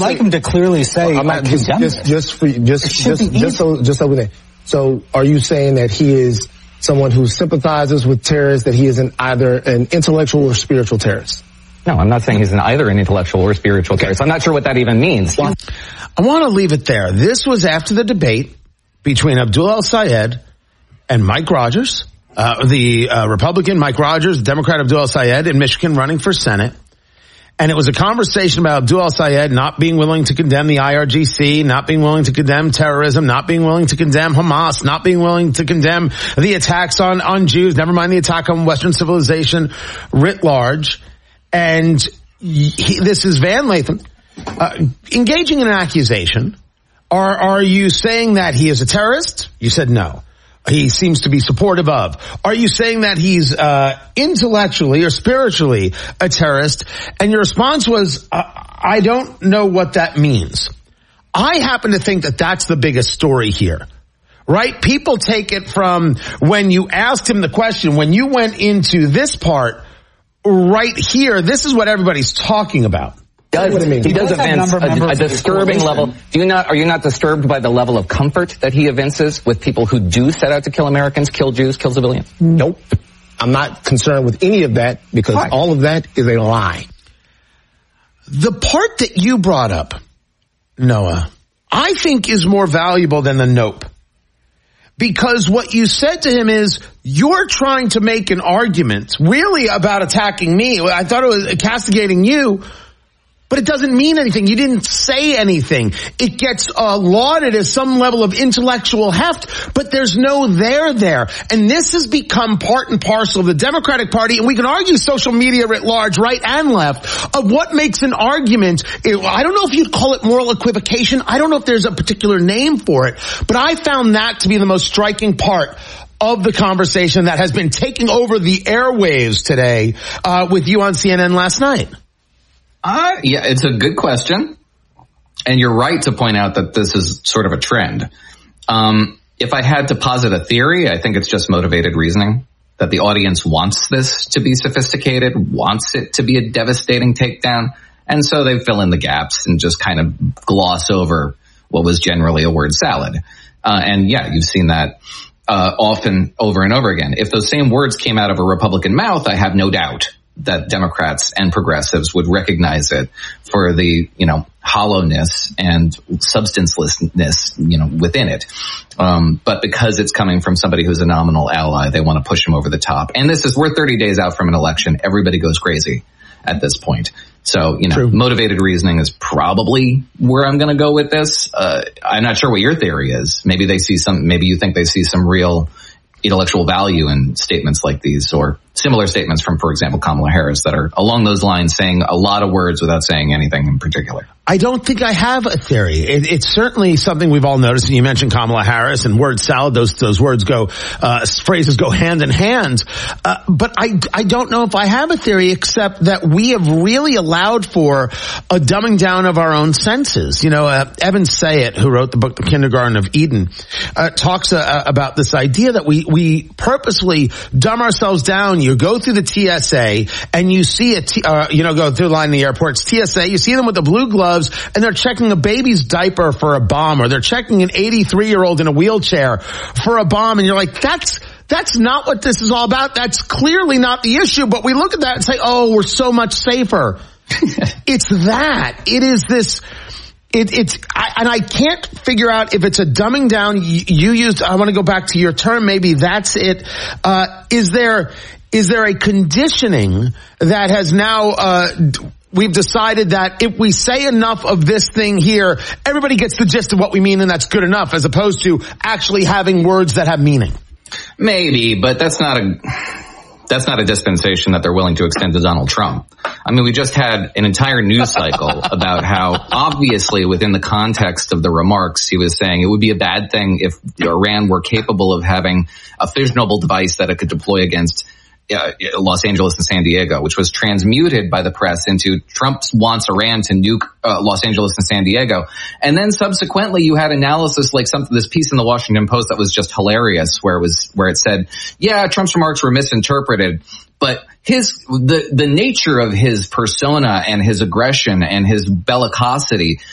like him to clearly say, I'm not just so we know. So are you saying that he is someone who sympathizes with terrorists, that he is either an intellectual or spiritual terrorist? No, I'm not saying he's either an intellectual or spiritual terrorist. I'm not sure what that even means. I want to leave it there. This was after the debate between Abdul El-Sayed and Mike Rogers, the Republican Mike Rogers, Democrat Abdul El-Sayed in Michigan running for Senate. And it was a conversation about Abdul El-Sayed not being willing to condemn the IRGC, not being willing to condemn terrorism, not being willing to condemn Hamas, not being willing to condemn the attacks on Jews, never mind the attack on Western civilization writ large. And this is Van Lathan engaging in an accusation. Are you saying that he is a terrorist? You said no. He seems to be supportive of. Are you saying that he's intellectually or spiritually a terrorist? And your response was, I don't know what that means. I happen to think that that's the biggest story here, right? People take it from when you asked him the question, when you went into this part right here, this is what everybody's talking about. He does evince a disturbing level. Are you not disturbed by the level of comfort that he evinces with people who do set out to kill Americans, kill Jews, kill civilians? Nope. I'm not concerned with any of that because all of that is a lie. The part that you brought up, Noah, I think is more valuable than the nope. Because what you said to him is, you're trying to make an argument really about attacking me. I thought it was castigating you. But it doesn't mean anything. You didn't say anything. It gets lauded as some level of intellectual heft, but there's no there. And this has become part and parcel of the Democratic Party, and we can argue social media writ large, right and left, of what makes an argument. I don't know if you'd call it moral equivocation. I don't know if there's a particular name for it, but I found that to be the most striking part of the conversation that has been taking over the airwaves today with you on CNN last night. Yeah, it's a good question. And you're right to point out that this is sort of a trend. If I had to posit a theory, I think it's just motivated reasoning, that the audience wants this to be sophisticated, wants it to be a devastating takedown. And so they fill in the gaps and just kind of gloss over what was generally a word salad. And yeah, you've seen that often over and over again. If those same words came out of a Republican mouth, I have no doubt that Democrats and progressives would recognize it for the, hollowness and substancelessness, within it. But because it's coming from somebody who's a nominal ally, they want to push him over the top. And we're 30 days out from an election. Everybody goes crazy at this point. So, motivated reasoning is probably where I'm going to go with this. I'm not sure what your theory is. Maybe you think they see some real intellectual value in statements like these, or similar statements from, for example, Kamala Harris, that are along those lines, saying a lot of words without saying anything in particular. I don't think I have a theory. It's certainly something we've all noticed. And you mentioned Kamala Harris and word salad. Those words phrases go hand in hand. But I don't know if I have a theory, except that we have really allowed for a dumbing down of our own senses. Evan Sayet, who wrote the book The Kindergarten of Eden, talks about this idea that we purposely dumb ourselves down. You go through the TSA and you see go through the line in the airports, TSA, you see them with the blue gloves and they're checking a baby's diaper for a bomb, or they're checking an 83-year-old in a wheelchair for a bomb. And you're like, that's not what this is all about. That's clearly not the issue. But we look at that and say, oh, we're so much safer. It's that. It is this. And I can't figure out if it's a dumbing down. You used, I want to go back to your term. Maybe that's it. Is there a conditioning that has now, we've decided that if we say enough of this thing here, everybody gets the gist of what we mean, and that's good enough, as opposed to actually having words that have meaning? Maybe, but that's not a dispensation that they're willing to extend to Donald Trump. I mean, we just had an entire news cycle about how, obviously, within the context of the remarks, he was saying it would be a bad thing if Iran were capable of having a fissionable device that it could deploy against Los Angeles and San Diego, which was transmuted by the press into Trump wants Iran to nuke Los Angeles and San Diego. And then subsequently you had analysis like this piece in the Washington Post that was just hilarious, where it said, yeah, Trump's remarks were misinterpreted, but the nature of his persona and his aggression and his bellicosity